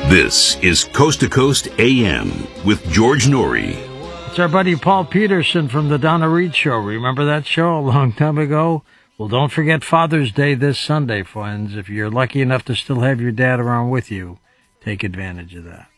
This is Coast to Coast AM with George Norrie. It's our buddy Paul Peterson from the Donna Reed Show. Remember that show a long time ago? Well, don't forget Father's Day this Sunday, friends. If you're lucky enough to still have your dad around with you, take advantage of that.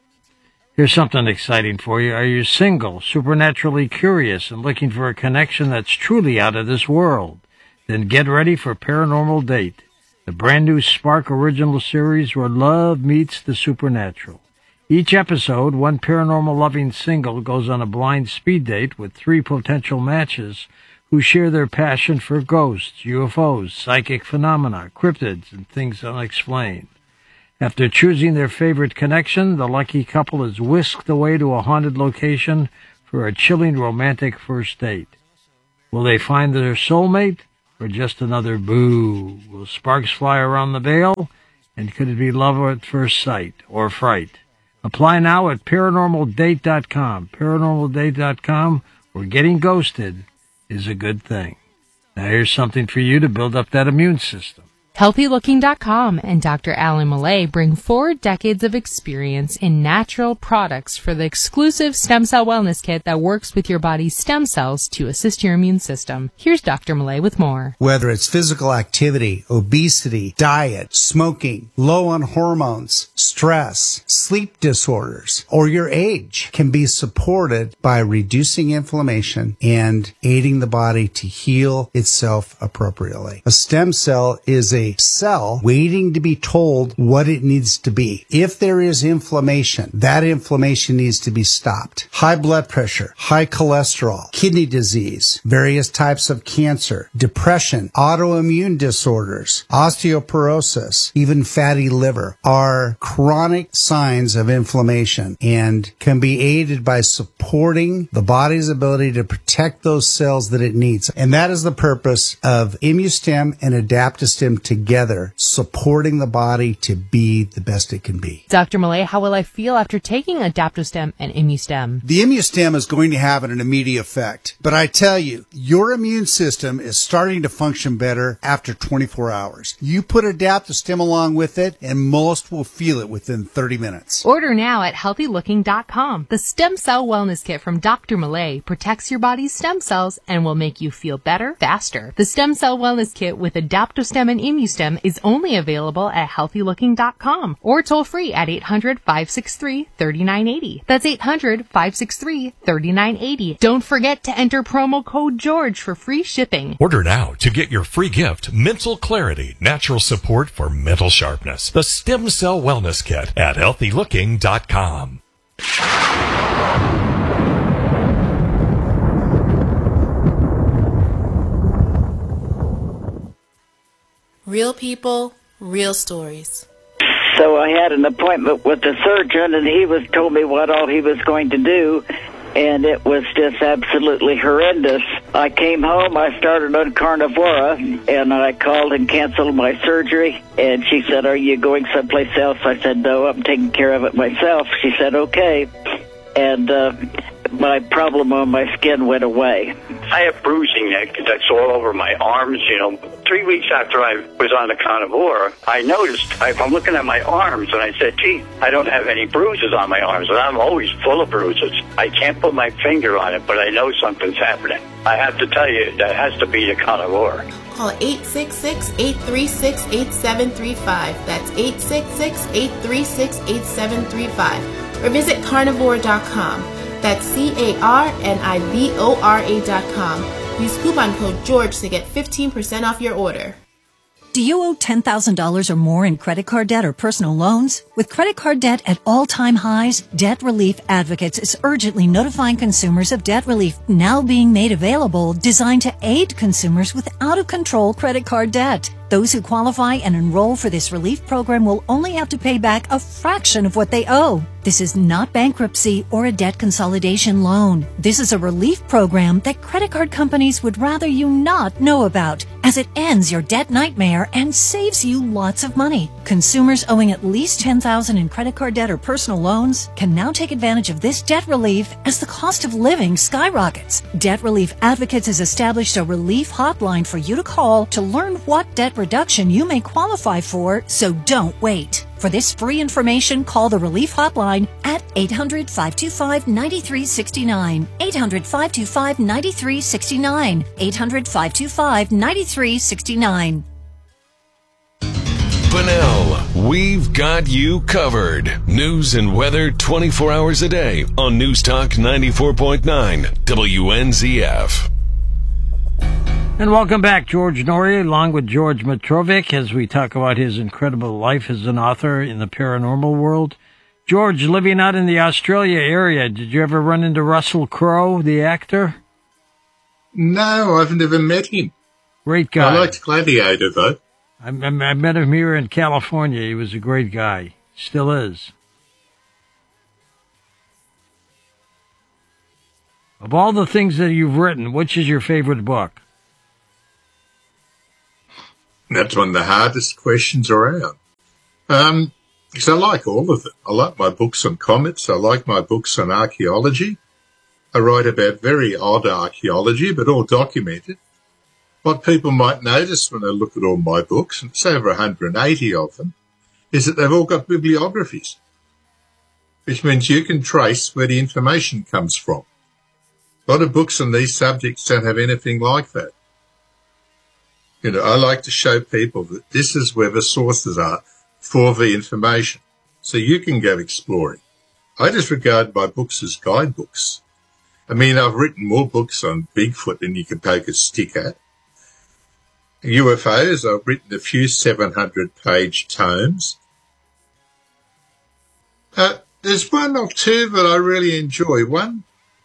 Here's something exciting for you. Are you single, supernaturally curious, and looking for a connection that's truly out of this world? Then get ready for Paranormal Date, the brand new Spark original series where love meets the supernatural. Each episode, one paranormal-loving single goes on a blind speed date with 3 potential matches who share their passion for ghosts, UFOs, psychic phenomena, cryptids, and things unexplained. After choosing their favorite connection, the lucky couple is whisked away to a haunted location for a chilling romantic first date. Will they find their soulmate or just another boo? Will sparks fly around the veil? And could it be love at first sight or fright? Apply now at ParanormalDate.com. ParanormalDate.com, where getting ghosted is a good thing. Now here's something for you to build up that immune system. HealthyLooking.com and Dr. Alan Millay bring 4 decades of experience in natural products for the exclusive Stem Cell Wellness Kit that works with your body's stem cells to assist your immune system. Here's Dr. Millay with more. Whether it's physical activity, obesity, diet, smoking, low on hormones, stress, sleep disorders, or your age can be supported by reducing inflammation and aiding the body to heal itself appropriately. A stem cell is a cell waiting to be told what it needs to be. If there is inflammation, that inflammation needs to be stopped. High blood pressure, high cholesterol, kidney disease, various types of cancer, depression, autoimmune disorders, osteoporosis, even fatty liver are chronic signs of inflammation and can be aided by supporting the body's ability to protect those cells that it needs. And that is the purpose of ImmuStem and Adaptostem together, supporting the body to be the best it can be. Dr. Millay, how will I feel after taking Adaptostem and ImmuStem? The ImmuStem is going to have an immediate effect, but I tell you, your immune system is starting to function better after 24 hours. You put Adaptostem along with it, and most will feel it within 30 minutes. Order now at HealthyLooking.com. The Stem Cell Wellness Kit from Dr. Millay protects your body's stem cells and will make you feel better, faster. The Stem Cell Wellness Kit with Adaptostem and ImmuStem is only available at HealthyLooking.com or toll free at 800-563-3980. That's 800-563-3980. Don't forget to enter promo code GEORGE for free shipping. Order now to get your free gift, Mental Clarity, Natural Support for Mental Sharpness. The Stem Cell Wellness Kit at HealthyLooking.com. Real people, real stories. So I had an appointment with the surgeon, and he told me what all he was going to do, and it was just absolutely horrendous. I came home, I started on Carnivora, and I called and canceled my surgery, and she said, "Are you going someplace else?" I said, "No, I'm taking care of it myself." She said, "Okay," and my problem on my skin went away. I have bruising that's all over my arms. 3 weeks after I was on the Carnivora, I noticed, I'm looking at my arms, and I said, gee, I don't have any bruises on my arms, and I'm always full of bruises. I can't put my finger on it, but I know something's happening. I have to tell you, that has to be the Carnivora. Call 866-836-8735. That's 866-836-8735. Or visit carnivora.com. That's CARNIVORA.com. Use coupon code GEORGE to get 15% off your order. Do you owe $10,000 or more in credit card debt or personal loans? With credit card debt at all-time highs, Debt Relief Advocates is urgently notifying consumers of debt relief now being made available, designed to aid consumers with out-of-control credit card debt. Those who qualify and enroll for this relief program will only have to pay back a fraction of what they owe. This is not bankruptcy or a debt consolidation loan. This is a relief program that credit card companies would rather you not know about, as it ends your debt nightmare and saves you lots of money. Consumers owing at least $10,000 in credit card debt or personal loans can now take advantage of this debt relief as the cost of living skyrockets. Debt Relief Advocates has established a relief hotline for you to call to learn what debt reduction you may qualify for, so don't wait. For this free information, call the Relief Hotline at 800-525-9369. 800-525-9369. 800-525-9369. Bunnell, we've got you covered. News and weather 24 hours a day on News Talk 94.9 WNZF. And welcome back, George Norrie, along with George Mitrovic, as we talk about his incredible life as an author in the paranormal world. George, living out in the Australia area, did you ever run into Russell Crowe, the actor? No, I've never met him. Great guy. I liked Gladiator, though. I met him here in California. He was a great guy. Still is. Of all the things that you've written, which is your favorite book? That's one of the hardest questions around. Because I like all of them. I like my books on comets. I like my books on archaeology. I write about very odd archaeology, but all documented. What people might notice when they look at all my books, and it's over 180 of them, is that they've all got bibliographies, which means you can trace where the information comes from. A lot of books on these subjects don't have anything like that. You know, I like to show people that this is where the sources are for the information, so you can go exploring. I just regard my books as guidebooks. I mean, I've written more books on Bigfoot than you can poke a stick at. UFOs, I've written a few 700-page tomes. There's one or two that I really enjoy. One,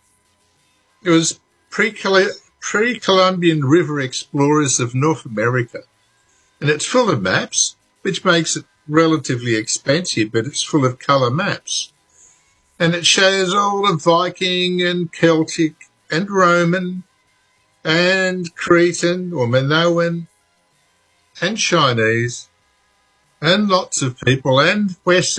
it was pre-Columbian river explorers of North America. And it's full of maps, which makes it relatively expensive, but it's full of colour maps. And it shows all the Viking and Celtic and Roman and Cretan or Minoan and Chinese and lots of people and West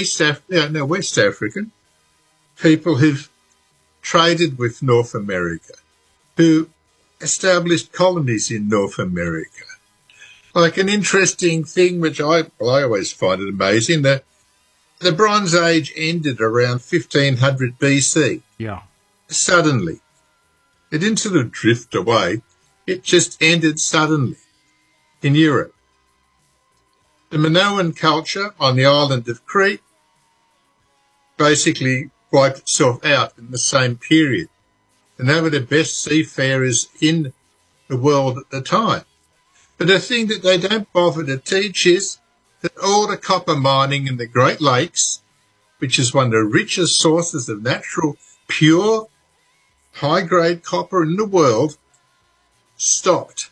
African people who've traded with North America, who established colonies in North America. Like an interesting thing, which I always find it amazing, that the Bronze Age ended around 1500 BC. Yeah. Suddenly. It didn't sort of drift away. It just ended suddenly in Europe. The Minoan culture on the island of Crete basically wiped itself out in the same period. And they were the best seafarers in the world at the time. But the thing that they don't bother to teach is that all the copper mining in the Great Lakes, which is one of the richest sources of natural, pure, high-grade copper in the world, stopped.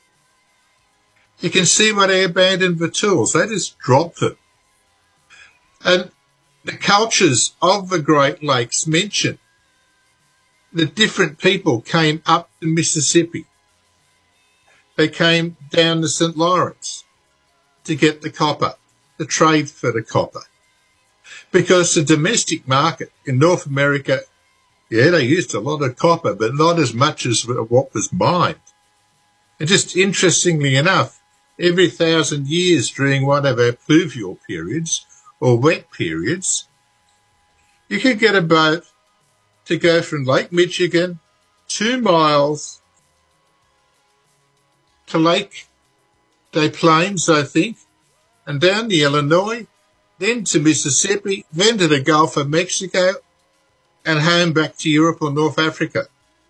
You can see why they abandoned the tools. They just dropped them. And the cultures of the Great Lakes mention that different people came up the Mississippi. They came down the St. Lawrence to get the copper, to trade for the copper. Because the domestic market in North America, yeah, they used a lot of copper, but not as much as what was mined. And just interestingly enough, every 1,000 years during one of our pluvial periods or wet periods, you could get a boat to go from Lake Michigan 2 miles to Lake Des Plaines, I think, and down the Illinois, then to Mississippi, then to the Gulf of Mexico, and home back to Europe or North Africa.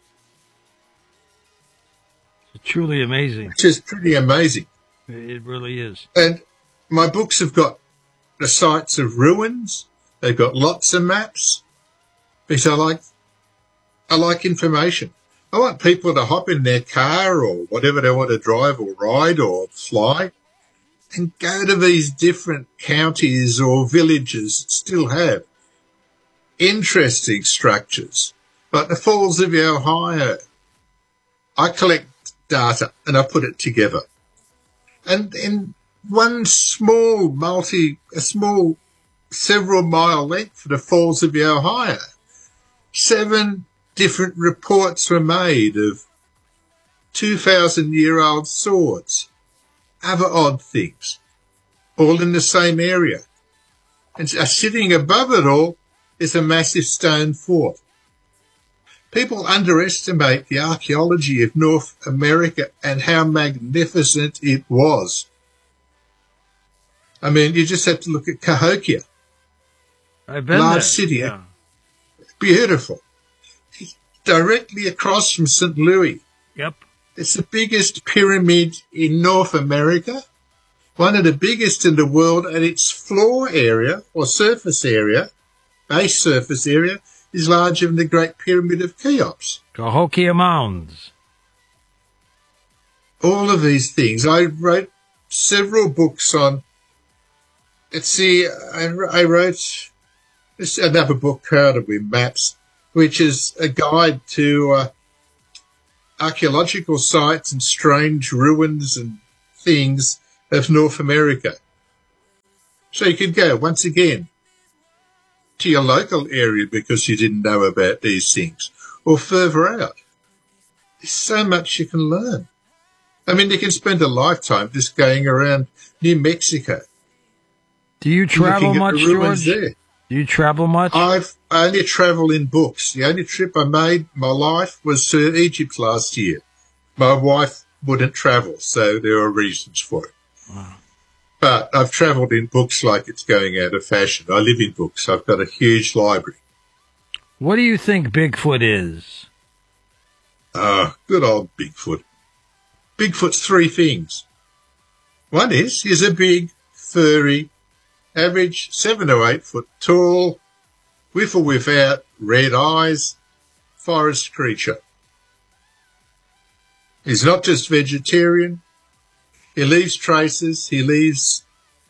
It's truly amazing. Which is pretty amazing. It really is. And my books have got the sites of ruins. They've got lots of maps, because I like information. I want people to hop in their car or whatever they want to drive or ride or fly and go to these different counties or villages that still have interesting structures, like the Falls of the Ohio. I collect data and I put it together. And in one small several mile length for the Falls of the Ohio, 7 different reports were made of 2,000-year-old swords, other odd things, all in the same area. And sitting above it all is a massive stone fort. People underestimate the archaeology of North America and how magnificent it was. I mean, you just have to look at Cahokia. I've been large there. city. Yeah. Beautiful. Directly across from St. Louis. Yep. It's the biggest pyramid in North America, one of the biggest in the world, and its floor area or surface area, base surface area, is larger than the Great Pyramid of Cheops. Cahokia Mounds. All of these things. I wrote several books on. Let's see, I wrote another book, Proud of Me, Maps, which is a guide to archaeological sites and strange ruins and things of North America. So you could go, once again, to your local area because you didn't know about these things, or further out. There's so much you can learn. I mean, you can spend a lifetime just going around New Mexico. Do you travel much, George? There. Do you travel much? I only travel in books. The only trip I made in my life was to Egypt last year. My wife wouldn't travel, so there are reasons for it. Wow. But I've travelled in books like it's going out of fashion. I live in books. I've got a huge library. What do you think Bigfoot is? Good old Bigfoot. Bigfoot's three things. One is, he's a big, furry, average 7 or 8 foot tall, with or without red eyes, forest creature. He's not just vegetarian. He leaves traces. He leaves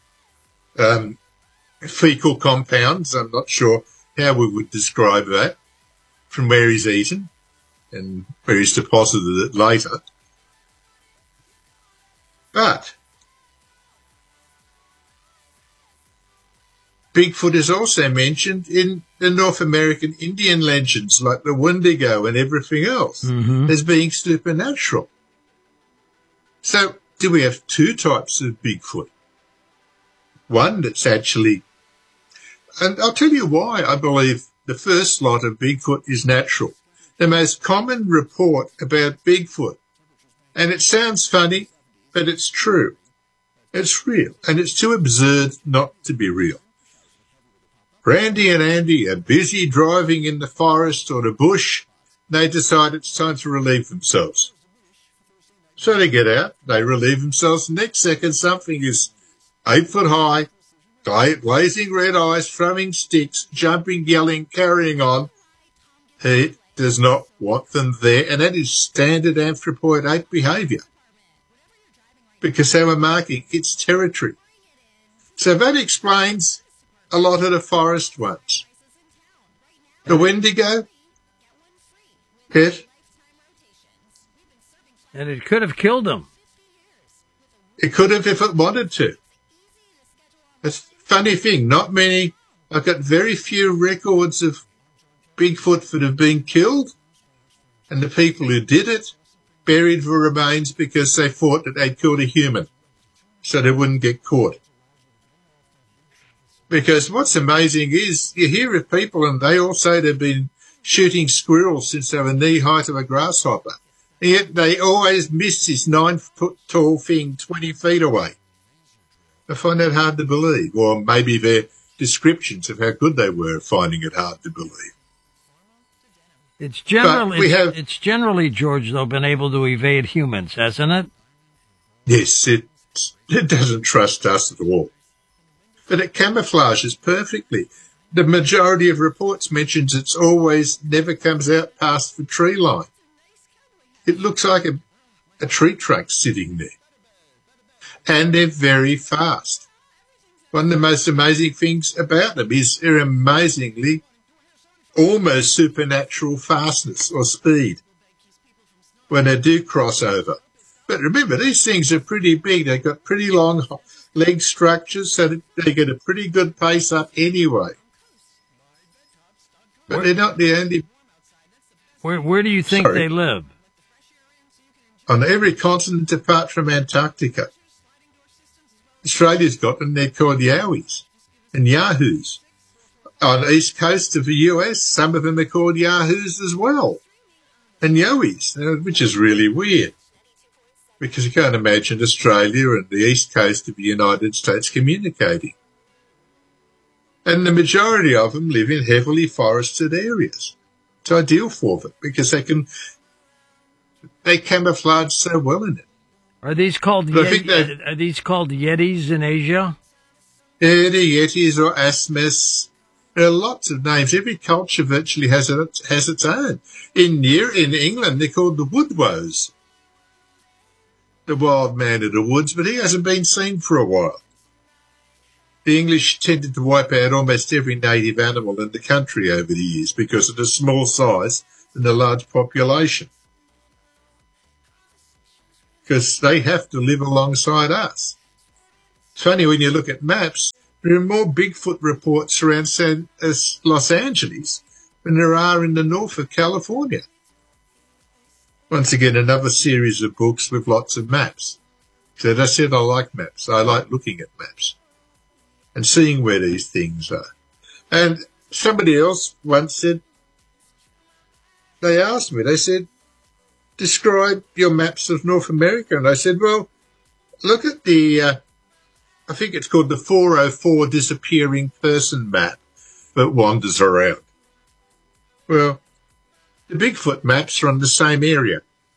fecal compounds. I'm not sure how we would describe that, from where he's eaten and where he's deposited it later. But Bigfoot is also mentioned in the North American Indian legends like the Wendigo and everything else as being supernatural. So do we have two types of Bigfoot? One that's actually, and I'll tell you why I believe the first lot of Bigfoot is natural. The most common report about Bigfoot, and it sounds funny, but it's true. It's real, and it's too absurd not to be real. Randy and Andy are busy driving in the forest or the bush. They decide it's time to relieve themselves. So they get out, they relieve themselves. The next second, something is 8 foot high, blazing red eyes, throwing sticks, jumping, yelling, carrying on. He does not want them there, and that is standard anthropoid ape behaviour, because they were marking its territory. So that explains a lot of the forest ones. The Wendigo, yes. And it could have killed him. It could have if it wanted to. It's a funny thing, not many, I've got very few records of Bigfoot that have been killed, and the people who did it buried the remains because they thought that they'd killed a human, so they wouldn't get caught. Because what's amazing is you hear of people and they all say they've been shooting squirrels since they were knee height of a grasshopper. And yet they always miss this 9 foot tall thing 20 feet away. I find that hard to believe, or maybe their descriptions of how good they were finding it hard to believe. It's generally, George, though, been able to evade humans, hasn't it? Yes, it doesn't trust us at all. But it camouflages perfectly. The majority of reports mentions it's always never comes out past the tree line. It looks like a tree trunk sitting there. And they're very fast. One of the most amazing things about them is their amazingly almost supernatural fastness or speed when they do cross over. But remember, these things are pretty big. They've got pretty long leg structures, so that they get a pretty good pace up anyway. But they're not the only... Where do you think they live? On every continent apart from Antarctica. Australia's got them, they're called Yowies. and yahoos. On the east coast of the US, some of them are called yahoos as well, and yowies, which is really weird, because you can't imagine Australia and the east coast of the United States communicating. And the majority of them live in heavily forested areas. It's ideal for them because they camouflage so well in it. Are these called Yetis in Asia? Yeah, the Yetis or Asmus. There are lots of names. Every culture virtually has its own. In England, they're called the Woodwoes, the wild man of the woods, but he hasn't been seen for a while. The English tended to wipe out almost every native animal in the country over the years because of the small size and the large population. Because they have to live alongside us. It's funny when you look at maps, there are more Bigfoot reports around Los Angeles than there are in the north of California. Once again, another series of books with lots of maps. So as I said, I like maps. I like looking at maps and seeing where these things are. And somebody else once said, they asked me, they said, describe your maps of North America. And I said, well, look at the, I think it's called the 404 disappearing person map that wanders around. Well, the Bigfoot maps are on the same area.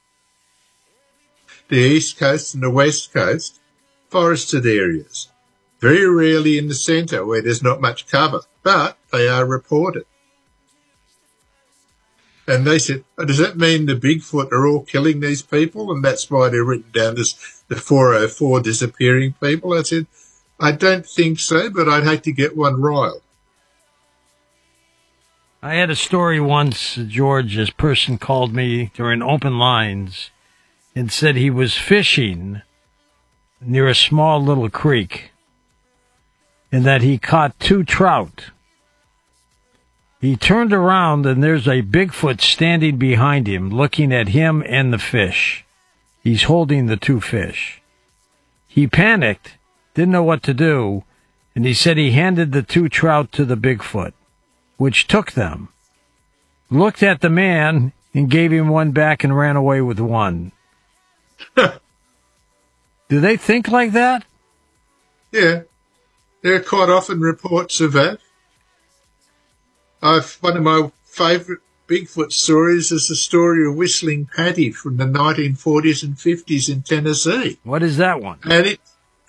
The east coast and the west coast, forested areas. Very rarely in the centre where there's not much cover, but they are reported. And they said, oh, does that mean the Bigfoot are all killing these people and that's why they're written down as the 404 disappearing people? I said, I don't think so, but I'd hate to get one riled. I had a story once, George. This person called me during open lines and said he was fishing near a small little creek and that he caught 2 trout. He turned around and there's a Bigfoot standing behind him, looking at him and the fish. He's holding the 2 fish. He panicked, didn't know what to do, and he said he handed the 2 trout to the Bigfoot, which took them, looked at the man, and gave him one back and ran away with one. Do they think like that? Yeah. There are quite often reports of that. One of my favourite Bigfoot stories is the story of Whistling Paddy from the 1940s and 50s in Tennessee. What is that one? And it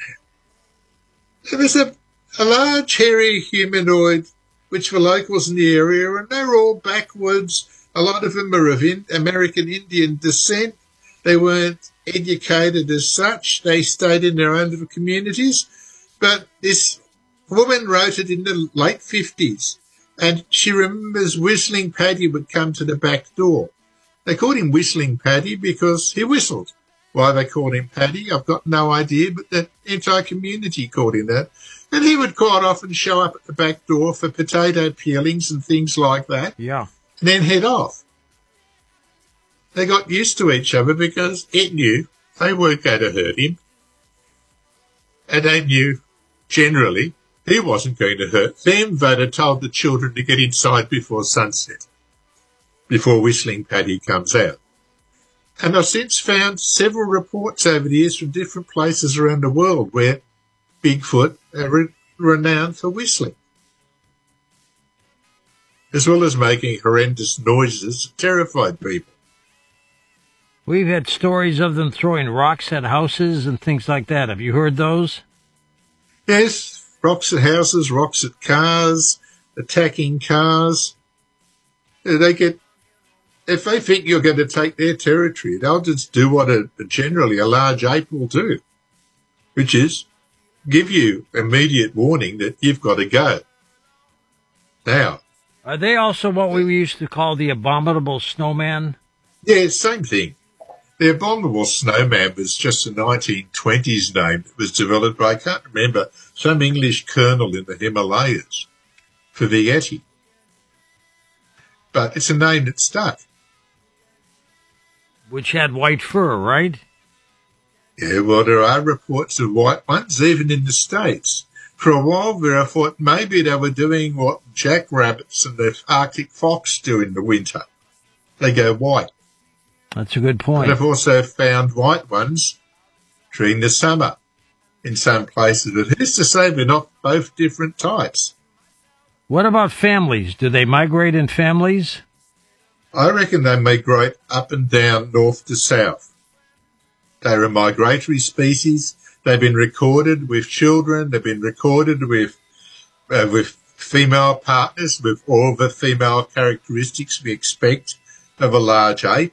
was a large, hairy humanoid, which were locals in the area, and they were all backwards. A lot of them are of American Indian descent. They weren't educated as such. They stayed in their own little communities. But this woman wrote it in the late 50s, and she remembers Whistling Paddy would come to the back door. They called him Whistling Paddy because he whistled. Why they called him Paddy, I've got no idea, but the entire community called him that. And he would quite often show up at the back door for potato peelings and things like that. Yeah. And then head off. They got used to each other because it knew they weren't going to hurt him. And they knew, generally, he wasn't going to hurt them. They'd have told the children to get inside before sunset, before Whistling Paddy comes out. And I've since found several reports over the years from different places around the world where Bigfoot are renowned for whistling, as well as making horrendous noises that terrified people. We've had stories of them throwing rocks at houses and things like that. Have you heard those? Yes, rocks at houses, rocks at cars, attacking cars. If they think you're going to take their territory, they'll just do what generally a large ape will do, which is give you immediate warning that you've got to go. Now, are they also what we used to call the abominable snowman? Yeah, same thing. The abominable snowman was just a 1920s name that was developed by, I can't remember, some English colonel in the Himalayas for the Yeti. But it's a name that stuck. Which had white fur, right? Yeah, well, there are reports of white ones, even in the States. For a while there, I thought maybe they were doing what jackrabbits and the Arctic fox do in the winter. They go white. That's a good point. And I've also found white ones during the summer in some places. But who's to say they're not both different types? What about families? Do they migrate in families? I reckon they migrate up and down, north to south. They're a migratory species. They've been recorded with children. They've been recorded with female partners, with all the female characteristics we expect of a large ape.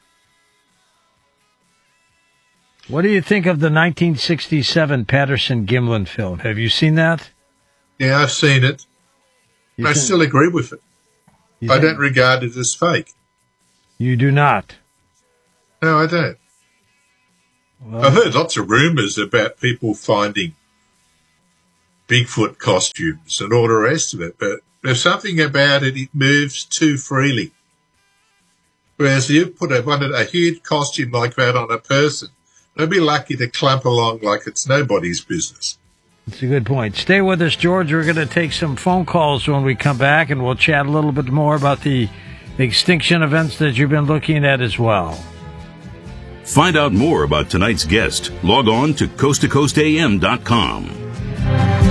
What do you think of the 1967 Patterson-Gimlin film? Have you seen that? Yeah, I've seen it. I still agree with it. I don't regard it as fake. You do not? No, I don't. Well, I've heard lots of rumours about people finding Bigfoot costumes and all the rest of it, but there's something about it, it moves too freely. Whereas you put a huge costume like that on a person, they'll be lucky to clump along like it's nobody's business. That's a good point. Stay with us, George. We're going to take some phone calls when we come back, and we'll chat a little bit more about the extinction events that you've been looking at as well. Find out more about tonight's guest. Log on to coasttocoastam.com.